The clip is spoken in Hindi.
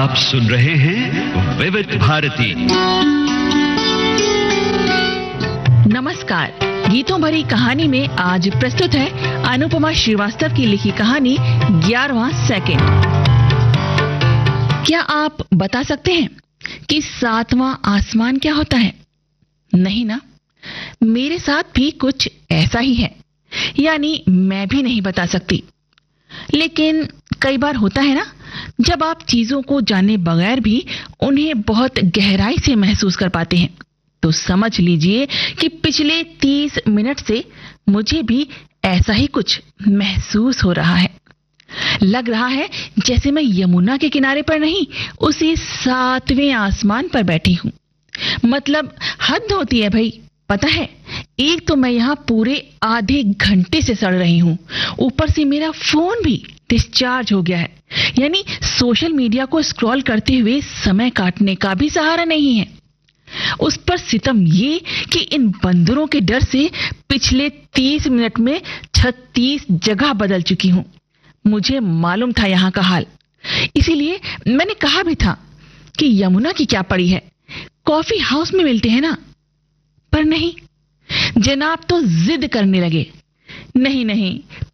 आप सुन रहे हैं विविध भारती। नमस्कार। गीतों भरी कहानी में आज प्रस्तुत है अनुपमा श्रीवास्तव की लिखी कहानी 11वां सेकंड। क्या आप बता सकते हैं कि 7वां आसमान क्या होता है? नहीं ना? मेरे साथ भी कुछ ऐसा ही है, यानी मैं भी नहीं बता सकती। लेकिन कई बार होता है ना, जब आप चीजों को जाने बगैर भी उन्हें बहुत गहराई से महसूस कर पाते हैं। तो समझ लीजिए कि पिछले 30 मिनट से मुझे भी ऐसा ही कुछ महसूस हो रहा है। लग रहा है जैसे मैं यमुना के किनारे पर नहीं, उसी 7वें आसमान पर बैठी हूं। मतलब हद होती है भाई। पता है, एक तो मैं यहाँ पूरे आधे घंटे से सड़ रही हूँ, ऊपर से मेरा फोन भी डिस्चार्ज हो गया है। यानी सोशल मीडिया को स्क्रॉल करते हुए समय काटने का भी सहारा नहीं है। उस पर सितम ये कि इन बंदरों के डर से पिछले 30 मिनट में 36 जगह बदल चुकी हूं। मुझे मालूम था यहाँ का हाल, इसीलिए मैंने कहा भी था कि यमुना की क्या पड़ी है, कॉफी हाउस में मिलते हैं ना। पर नहीं, जनाब तो जिद करने लगे। नहीं,